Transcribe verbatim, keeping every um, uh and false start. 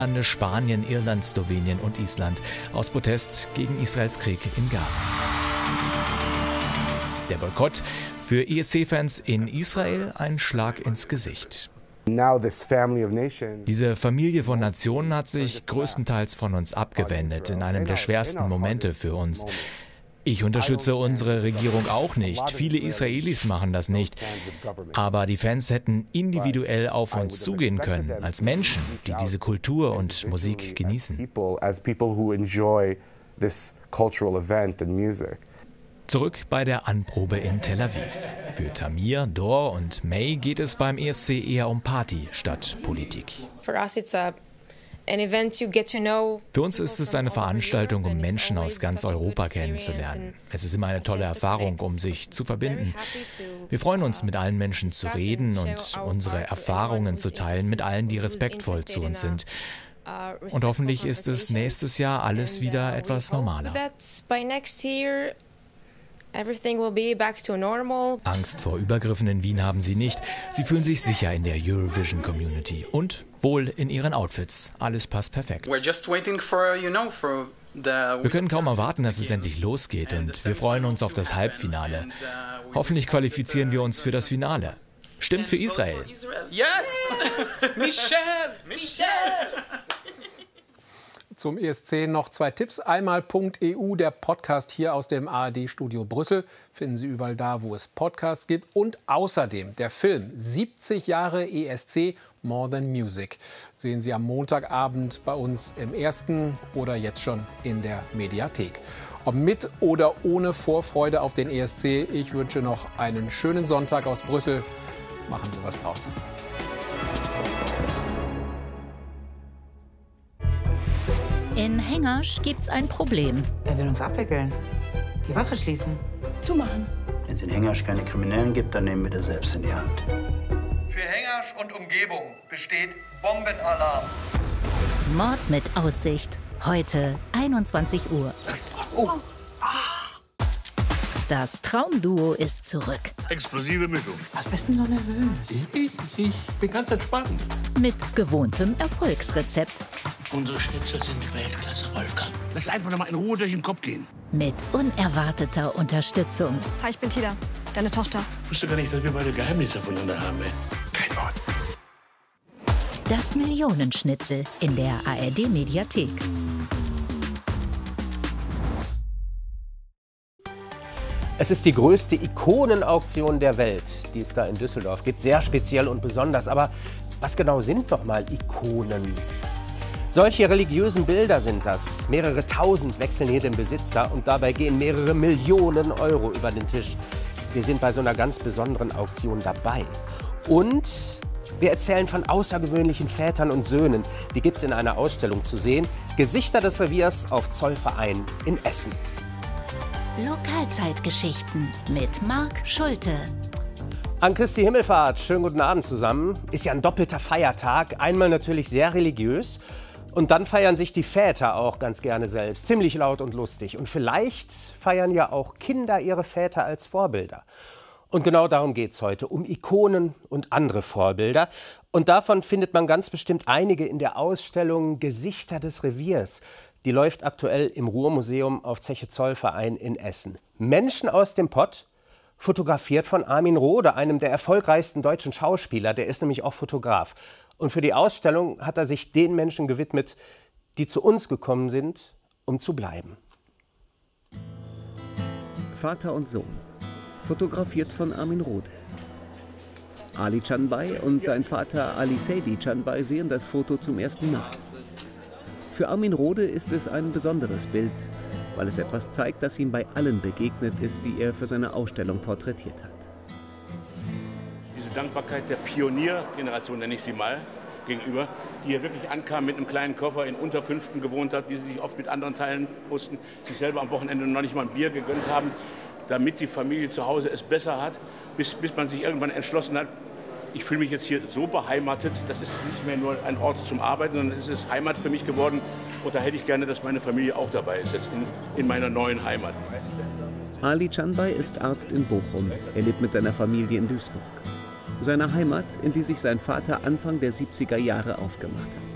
Spanien, Irland, Slowenien und Island aus Protest gegen Israels Krieg in Gaza. Der Boykott für E S C-Fans in Israel ein Schlag ins Gesicht. Diese Familie von Nationen hat sich größtenteils von uns abgewendet in einem der schwersten Momente für uns. Ich unterstütze unsere Regierung auch nicht. Viele Israelis machen das nicht. Aber die Fans hätten individuell auf uns zugehen können, als Menschen, die diese Kultur und Musik genießen. Zurück bei der Anprobe in Tel Aviv. Für Tamir, Dor und May geht es beim E S C eher um Party statt Politik. Für uns ist es eine Veranstaltung, um Menschen aus ganz Europa kennenzulernen. Es ist immer eine tolle Erfahrung, um sich zu verbinden. Wir freuen uns, mit allen Menschen zu reden und unsere Erfahrungen zu teilen, mit allen, die respektvoll zu uns sind. Und hoffentlich ist es nächstes Jahr alles wieder etwas normaler. Angst vor Übergriffen in Wien haben sie nicht. Sie fühlen sich sicher in der Eurovision-Community und wohl in ihren Outfits. Alles passt perfekt. Wir können kaum erwarten, dass es endlich losgeht und wir freuen uns auf das Halbfinale. Hoffentlich qualifizieren wir uns für das Finale. Stimmt für Israel. Yes! Michelle! Michelle! Zum E S C noch zwei Tipps. Einmal .E U, der Podcast hier aus dem A R D-Studio Brüssel. Finden Sie überall da, wo es Podcasts gibt. Und außerdem der Film siebzig Jahre E S C More Than Music. Sehen Sie am Montagabend bei uns im Ersten oder jetzt schon in der Mediathek. Ob mit oder ohne Vorfreude auf den E S C, ich wünsche noch einen schönen Sonntag aus Brüssel. Machen Sie was draus. In Hengersch gibt's ein Problem. Er will uns abwickeln. Die Wache schließen. Zumachen. Wenn es in Hengersch keine Kriminellen gibt, dann nehmen wir das selbst in die Hand. Für Hengersch und Umgebung besteht Bombenalarm. Mord mit Aussicht. Heute einundzwanzig Uhr. Oh. Das Traumduo ist zurück. Explosive Mischung. Was bist denn so nervös? Ich, ich bin ganz entspannt. Mit gewohntem Erfolgsrezept. Unsere Schnitzel sind Weltklasse, Wolfgang. Lass einfach noch mal in Ruhe durch den Kopf gehen. Mit unerwarteter Unterstützung. Hi, ich bin Tila, deine Tochter. Ich wusste gar nicht, dass wir beide Geheimnisse voneinander haben, ey. Kein Wort. Das Millionenschnitzel in der A R D-Mediathek. Es ist die größte Ikonenauktion der Welt, die es da in Düsseldorf gibt. Sehr speziell und besonders. Aber was genau sind noch mal Ikonen? Solche religiösen Bilder sind das. Mehrere tausend wechseln hier den Besitzer und dabei gehen mehrere Millionen Euro über den Tisch. Wir sind bei so einer ganz besonderen Auktion dabei. Und wir erzählen von außergewöhnlichen Vätern und Söhnen. Die gibt es in einer Ausstellung zu sehen. Gesichter des Reviers auf Zollverein in Essen. Lokalzeitgeschichten mit Marc Schulte. An Christi Himmelfahrt, schönen guten Abend zusammen. Ist ja ein doppelter Feiertag. Einmal natürlich sehr religiös. Und dann feiern sich die Väter auch ganz gerne selbst. Ziemlich laut und lustig. Und vielleicht feiern ja auch Kinder ihre Väter als Vorbilder. Und genau darum geht es heute, um Ikonen und andere Vorbilder. Und davon findet man ganz bestimmt einige in der Ausstellung Gesichter des Reviers. Die läuft aktuell im Ruhrmuseum auf Zeche Zollverein in Essen. Menschen aus dem Pott, fotografiert von Armin Rohde, einem der erfolgreichsten deutschen Schauspieler. Der ist nämlich auch Fotograf. Und für die Ausstellung hat er sich den Menschen gewidmet, die zu uns gekommen sind, um zu bleiben. Vater und Sohn, fotografiert von Armin Rohde. Ali Canbay und sein Vater Ali Seydi Canbay sehen das Foto zum ersten Mal. Für Armin Rohde ist es ein besonderes Bild, weil es etwas zeigt, das ihm bei allen begegnet ist, die er für seine Ausstellung porträtiert hat. Diese Dankbarkeit der Pioniergeneration, nenne ich sie mal, gegenüber, die hier wirklich ankam mit einem kleinen Koffer, in Unterkünften gewohnt hat, die sie sich oft mit anderen teilen mussten, sich selber am Wochenende noch nicht mal ein Bier gegönnt haben, damit die Familie zu Hause es besser hat, bis, bis man sich irgendwann entschlossen hat, ich fühle mich jetzt hier so beheimatet, das ist nicht mehr nur ein Ort zum Arbeiten, sondern es ist Heimat für mich geworden. Und da hätte ich gerne, dass meine Familie auch dabei ist, jetzt in, in meiner neuen Heimat. Ali Canbay ist Arzt in Bochum. Er lebt mit seiner Familie in Duisburg. Seine Heimat, in die sich sein Vater Anfang der siebziger Jahre aufgemacht hat.